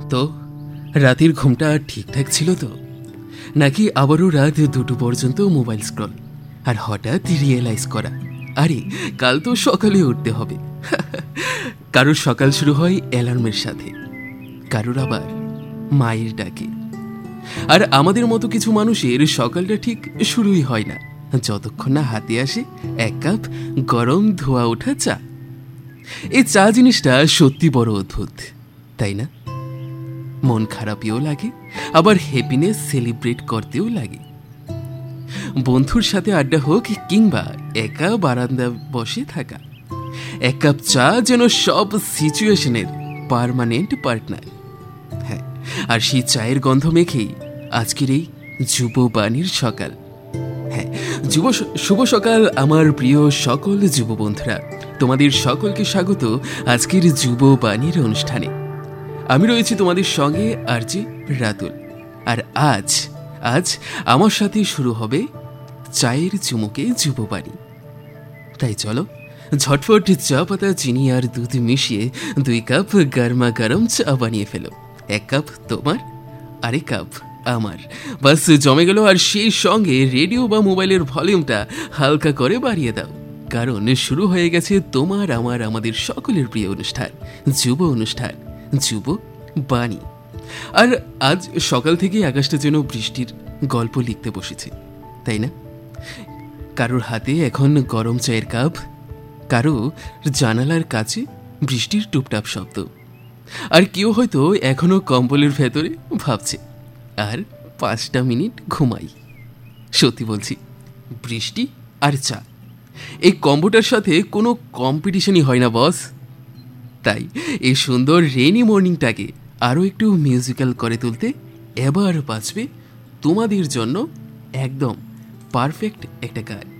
তো রাতের ঘুমটা ঠিকঠাক ছিল তো, নাকি আবারও রাত 2টো পর্যন্ত মোবাইল স্ক্রল আর হঠাৎ রিয়েলাইজ করা আরে কাল তো সকালে উঠতে হবে? কারোর সকাল শুরু হয় অ্যালার্মের সাথে, কারোর আবার মায়ের ডাকে। আর আমাদের মতো কিছু মানুষের সকালটা ঠিক শুরুই হয় না যতক্ষণ না হাতে আসে 1 কাপ গরম ধোয়া ওঠা চা। এই চা জিনিসটা সত্যি বড় অদ্ভুত, তাই না? মন খারাপেও লাগে, আবার হ্যাপিনেস সেলিব্রেট করতেও লাগে। বন্ধুর সাথে আড্ডা হোক কিংবা একা বারান্দা বসে থাকা, 1 কাপ চা যেন সব সিচুয়েশনের পার্মানেন্ট পার্টনার। হ্যাঁ, আর সেই চায়ের গন্ধ মেখেই আজকের এই যুববাণীর সকাল। হ্যাঁ, শুভ সকাল আমার প্রিয় সকল যুব বন্ধুরা, তোমাদের সকলকে স্বাগত আজকের যুববাণীর অনুষ্ঠানে। আমি রয়েছি তোমাদের সঙ্গে আরজে রাতুল। আর আজ আমার সাথে শুরু হবে চায়ের চুমুকে যুববাণী। তাই চলো ঝটফট চা পাতা, চিনি আর দুধ মিশিয়ে 2 কাপ গরমা গরম চা বানিয়ে ফেলো। 1 কাপ তোমার আর 1 কাপ আমার, বাস জমে গেল। আর সেই সঙ্গে রেডিও বা মোবাইলের ভলিউমটা হালকা করে বাড়িয়ে দাও, কারণ শুরু হয়ে গেছে তোমার আমাদের সকলের প্রিয় অনুষ্ঠান, যুব অনুষ্ঠান যুব বাণী। আর আজ সকাল থেকেই আকাশটা যেন বৃষ্টির গল্প লিখতে বসেছে, তাই না? কারোর হাতে এখন গরম চায়ের কাপ, কারো জানালার কাছে বৃষ্টির টুপটাপ শব্দ, আর কেউ হয়তো এখনো কম্বলের ভেতরে ভাবছে আর 5টা মিনিট ঘুমাই। সত্যি বলছি, বৃষ্টি আর চা, এই কম্বোটার সাথে কোনো কম্পিটিশনই হয় না বস। তাই এই সুন্দর রেনি মর্নিংটাকে আরও একটু মিউজিক্যাল করে তুলতে এবার বাজবে তোমাদের জন্য একদম পারফেক্ট একটা গান।